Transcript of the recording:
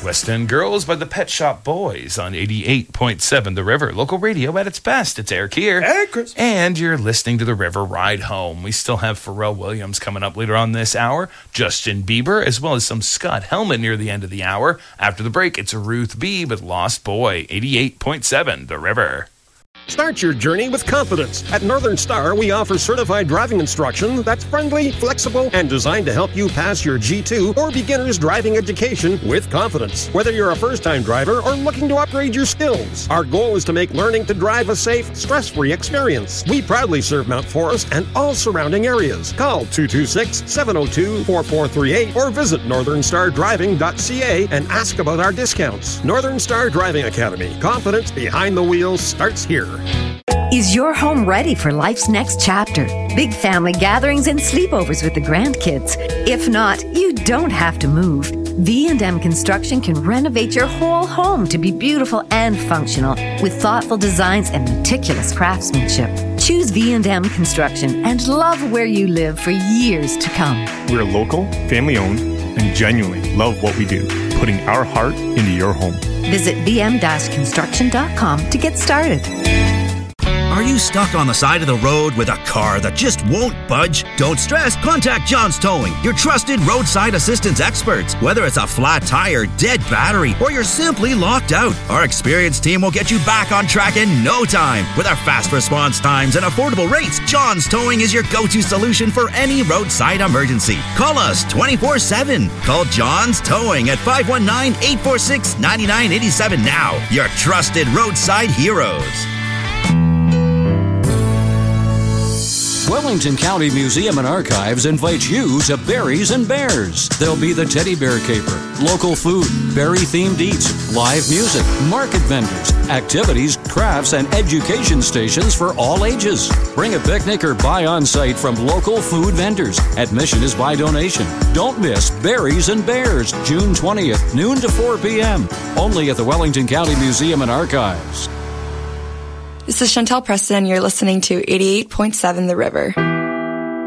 West End Girls by the Pet Shop Boys on 88.7 The River. Local radio at its best. It's Eric here. Hey, Chris. And you're listening to The River Ride Home. We still have Pharrell Williams coming up later on this hour, Justin Bieber, as well as some Scott Helmet near the end of the hour. After the break, it's Ruth B. with Lost Boy, 88.7 The River. Start your journey with confidence. At Northern Star, we offer certified driving instruction that's friendly, flexible, and designed to help you pass your G2 or beginner's driving education with confidence. Whether you're a first-time driver or looking to upgrade your skills, our goal is to make learning to drive a safe, stress-free experience. We proudly serve Mount Forest and all surrounding areas. Call 226-702-4438 or visit northernstardriving.ca and ask about our discounts. Northern Star Driving Academy. Confidence behind the wheel starts here. Is your home ready for life's next chapter? Big family gatherings and sleepovers with the grandkids. If not, you don't have to move. V&M Construction can renovate your whole home to be beautiful and functional with thoughtful designs and meticulous craftsmanship. Choose V&M Construction and love where you live for years to come. We're local, family-owned, and genuinely love what we do, putting our heart into your home. Visit vm-construction.com to get started. Are you stuck on the side of the road with a car that just won't budge? Don't stress. Contact John's Towing, your trusted roadside assistance experts. Whether it's a flat tire, dead battery, or you're simply locked out, our experienced team will get you back on track in no time. With our fast response times and affordable rates, John's Towing is your go-to solution for any roadside emergency. Call us 24/7. Call John's Towing at 519-846-9987 now. Your trusted roadside heroes. Wellington County Museum and Archives invites you to Berries and Bears. There'll be the teddy bear caper, local food, berry-themed eats, live music, market vendors, activities, crafts, and education stations for all ages. Bring a picnic or buy on-site from local food vendors. Admission is by donation. Don't miss Berries and Bears, June 20th, noon to 4 p.m. Only at the Wellington County Museum and Archives. This is Chantel Preston. You're listening to 88.7 The River.